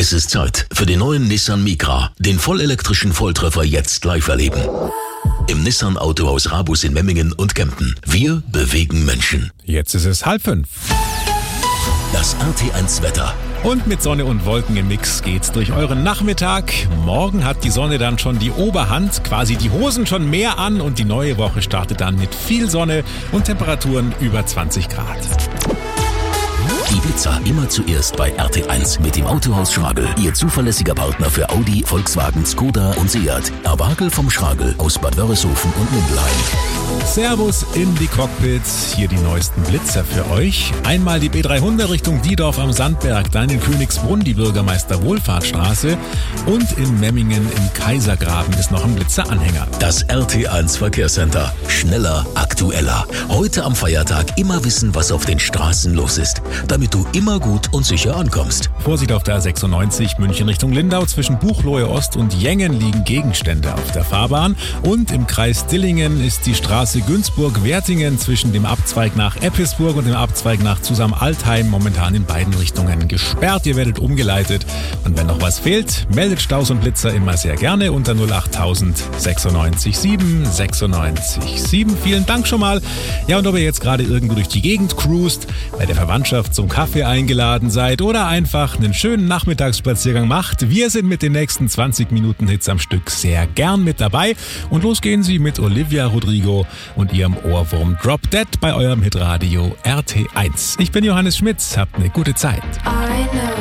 Es ist Zeit für den neuen Nissan Micra. Den vollelektrischen Volltreffer jetzt live erleben. Im Nissan Autohaus Rabus in Memmingen und Kempten. Wir bewegen Menschen. Jetzt ist es 4:30. Das RT1 Wetter. Und mit Sonne und Wolken im Mix geht's durch euren Nachmittag. Morgen hat die Sonne dann schon die Oberhand, quasi die Hosen schon mehr an und die neue Woche startet dann mit viel Sonne und Temperaturen über 20 Grad. Die Blitzer immer zuerst bei RT1 mit dem Autohaus Schragel. Ihr zuverlässiger Partner für Audi, Volkswagen, Skoda und Seat. Erwagel vom Schragel aus Bad Wörishofen und Mindelheim. Servus in die Cockpits, hier die neuesten Blitzer für euch. Einmal die B300 Richtung Diedorf am Sandberg, dann in Königsbrunn die Bürgermeister-Wohlfahrtstraße und in Memmingen im Kaisergraben ist noch ein Blitzeranhänger. Das RT1 Verkehrscenter. Schneller, aktueller. Heute am Feiertag immer wissen, was auf den Straßen los ist, damit du immer gut und sicher ankommst. Vorsicht auf der A96 München Richtung Lindau. Zwischen Buchloe Ost und Jengen liegen Gegenstände auf der Fahrbahn. Und im Kreis Dillingen ist die Straße Günzburg-Wertingen zwischen dem Abzweig nach Eppisburg und dem Abzweig nach Zusam-Altheim momentan in beiden Richtungen gesperrt. Ihr werdet umgeleitet. Und wenn noch was fehlt, meldet Staus und Blitzer immer sehr gerne unter 08000 96 7 96 7. Vielen Dank schon mal. Ja, und ob ihr jetzt gerade irgendwo durch die Gegend cruist, bei der Verwandtschaft zum Kaffee eingeladen seid oder einfach einen schönen Nachmittagsspaziergang macht, wir sind mit den nächsten 20 Minuten Hits am Stück sehr gern mit dabei. Und los gehen sie mit Olivia Rodrigo und ihrem Ohrwurm Drop Dead bei eurem Hitradio RT1. Ich bin Johannes Schmitz, habt eine gute Zeit. I know